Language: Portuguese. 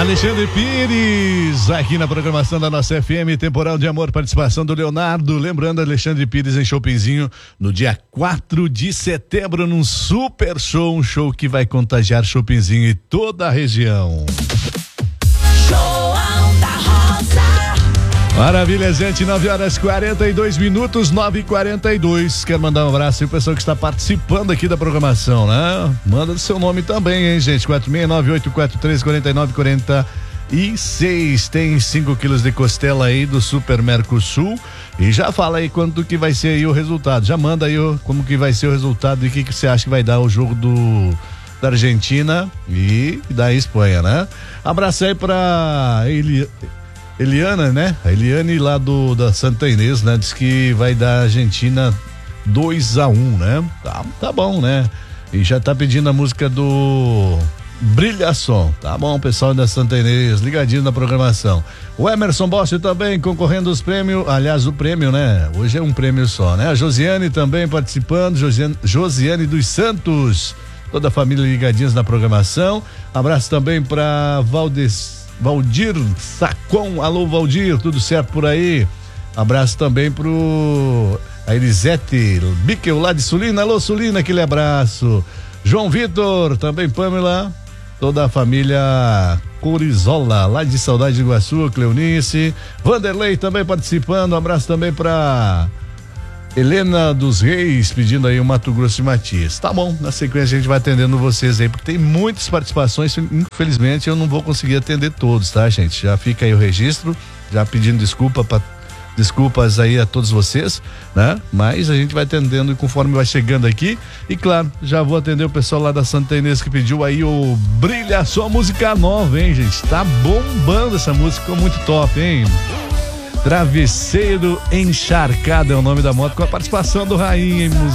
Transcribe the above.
Alexandre Pires, aqui na programação da nossa FM, Temporal de Amor, participação do Leonardo. Lembrando, Alexandre Pires em Chopinzinho, no dia 4 de setembro, num super show, um show que vai contagiar Chopinzinho e toda a região. João da Rosa. Maravilha, gente, 9h42, 9h42. Quero mandar um abraço aí pro pessoal que está participando aqui da programação, né? Manda seu nome também, hein, gente? 46988434946. Tem 5 quilos de costela aí do Super Mercosul. E já fala aí quanto que vai ser aí o resultado. Já manda aí como que vai ser o resultado e o que você acha que vai dar o jogo da Argentina e da Espanha, né? Abraço aí pra Eliana, né? A Eliane lá da Santa Inês, né? Diz que vai dar a Argentina 2-1, né? Tá bom, né? E já tá pedindo a música do Brilhação. Tá bom, pessoal da Santa Inês, ligadinho na programação. O Emerson Bosch também concorrendo aos prêmios, aliás, o prêmio, né? Hoje é um prêmio só, né? A Josiane também participando, Josiane dos Santos, toda a família ligadinhos na programação. Abraço também pra Valdir Sacon, alô Valdir, tudo certo por aí? Abraço também pro a Elisete Biquel lá de Sulina, alô Sulina, aquele abraço. João Vitor, também Pamela, toda a família Corizola, lá de Saudade de Iguaçu, Cleonice, Vanderlei também participando, abraço também pra Helena dos Reis, pedindo aí o Mato Grosso de Matias. Tá bom, na sequência a gente vai atendendo vocês aí, porque tem muitas participações, infelizmente eu não vou conseguir atender todos, tá, gente? Já fica aí o registro, já pedindo desculpas aí a todos vocês, né? Mas a gente vai atendendo conforme vai chegando aqui. E claro, já vou atender o pessoal lá da Santa Inês que pediu aí o Brilha Só, música nova, hein, gente? Tá bombando essa música, ficou muito top, hein? Travesseiro Encharcado é o nome da moto, com a participação do Rainha, hein?